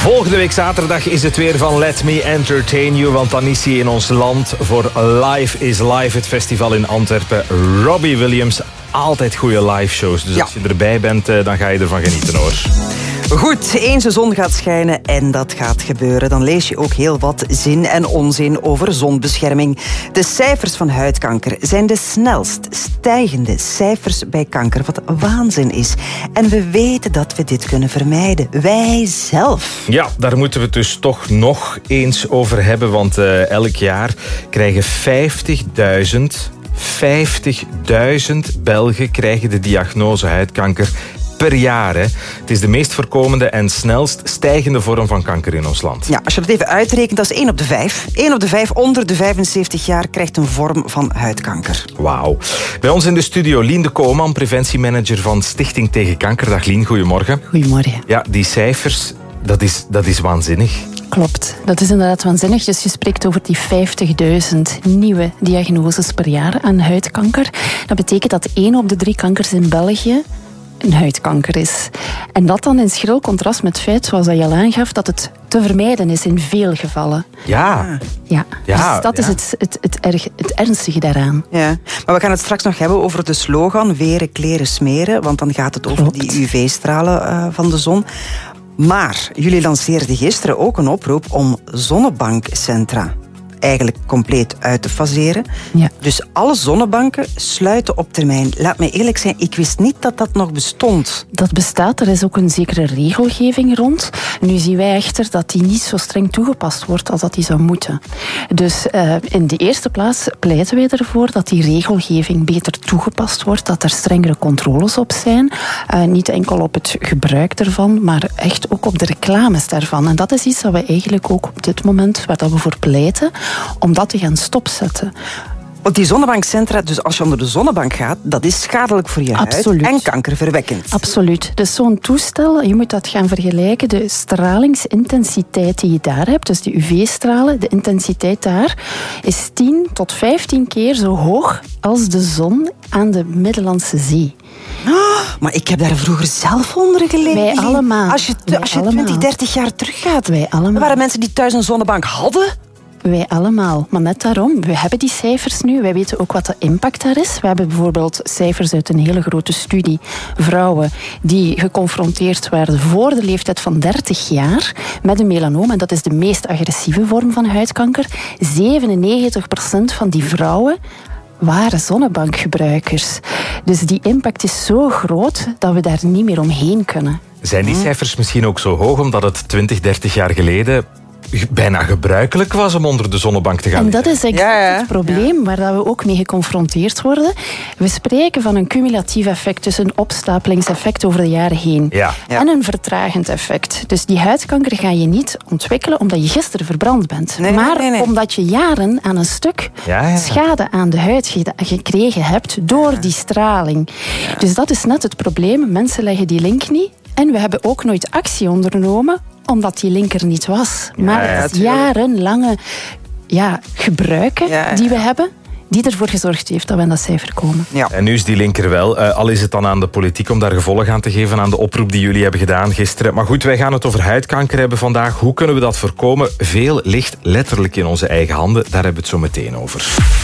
Volgende week zaterdag is het weer van Let Me Entertain You, want dan is hij in ons land voor Live is Live, het festival in Antwerpen. Robbie Williams, altijd goede live shows. Dus als je erbij bent, dan ga je ervan genieten, hoor. Goed, eens de zon gaat schijnen en dat gaat gebeuren. Dan lees je ook heel wat zin en onzin over zonbescherming. De cijfers van huidkanker zijn de snelst stijgende cijfers bij kanker, wat waanzin is. En we weten dat we dit kunnen vermijden. Wij zelf. Ja, daar moeten we het dus toch nog eens over hebben, want elk jaar krijgen 50.000 Belgen krijgen de diagnose huidkanker per jaar. Hè. Het is de meest voorkomende en snelst stijgende vorm van kanker in ons land. Ja, als je dat even uitrekent, dat is 1 op de 5. 1 op de 5 onder de 75 jaar krijgt een vorm van huidkanker. Wauw. Bij ons in de studio Lien de Kooman, preventiemanager van Stichting Tegen Kanker. Dag Lien, goedemorgen. Goedemorgen. Ja, die cijfers, dat is waanzinnig. Klopt, dat is inderdaad waanzinnig. Dus je spreekt over die 50.000 nieuwe diagnoses per jaar aan huidkanker. Dat betekent dat 1 op de 3 kankers in België een huidkanker is. En dat dan in schril contrast met het feit, zoals je al aangaf, dat het te vermijden is in veel gevallen. Ja. Dus dat is het ernstige daaraan. Ja. Maar we gaan het straks nog hebben over de slogan weren, kleren, smeren. Want dan gaat het over die UV-stralen van de zon. Maar jullie lanceerden gisteren ook een oproep om zonnebankcentra eigenlijk compleet uit te faseren. Ja. Dus alle zonnebanken sluiten op termijn. Laat mij eerlijk zijn, ik wist niet dat dat nog bestond. Dat bestaat, er is ook een zekere regelgeving rond. Nu zien wij echter dat die niet zo streng toegepast wordt als dat die zou moeten. Dus in de eerste plaats pleiten wij ervoor dat die regelgeving beter toegepast wordt, dat er strengere controles op zijn. Niet enkel op het gebruik ervan, maar echt ook op de reclames daarvan. En dat is iets dat we eigenlijk ook op dit moment, waar dat we voor pleiten, om dat te gaan stopzetten. Want die zonnebankcentra, dus als je onder de zonnebank gaat, dat is schadelijk voor je huid en kankerverwekkend. Absoluut. Dus zo'n toestel, je moet dat gaan vergelijken, de stralingsintensiteit die je daar hebt, dus de UV-stralen, de intensiteit daar, is 10 tot 15 keer zo hoog als de zon aan de Middellandse Zee. Maar ik heb daar vroeger zelf onder gelegen. Wij allemaal. Als je 20, 30 jaar teruggaat. Wij allemaal. Er waren mensen die thuis een zonnebank hadden. Wij allemaal. Maar net daarom, we hebben die cijfers nu. Wij weten ook wat de impact daar is. We hebben bijvoorbeeld cijfers uit een hele grote studie. Vrouwen die geconfronteerd werden voor de leeftijd van 30 jaar met een melanoom. En dat is de meest agressieve vorm van huidkanker. 97% van die vrouwen waren zonnebankgebruikers. Dus die impact is zo groot dat we daar niet meer omheen kunnen. Zijn die cijfers misschien ook zo hoog omdat het 20, 30 jaar geleden bijna gebruikelijk was om onder de zonnebank te gaan liggen? En dat is exact het probleem waar we ook mee geconfronteerd worden. We spreken van een cumulatief effect, dus een opstapelingseffect over de jaren heen. Ja. En een vertragend effect. Dus die huidkanker ga je niet ontwikkelen omdat je gisteren verbrand bent. Maar omdat je jaren aan een stuk schade aan de huid gekregen hebt door die straling. Ja. Dus dat is net het probleem. Mensen leggen die link niet. En we hebben ook nooit actie ondernomen omdat die link er niet was. Maar het jarenlange gebruiken die we hebben, die ervoor gezorgd heeft dat we aan dat cijfer komen. Ja. En nu is die link er wel. Al is het dan aan de politiek om daar gevolg aan te geven aan de oproep die jullie hebben gedaan gisteren. Maar goed, wij gaan het over huidkanker hebben vandaag. Hoe kunnen we dat voorkomen? Veel ligt letterlijk in onze eigen handen. Daar hebben we het zo meteen over.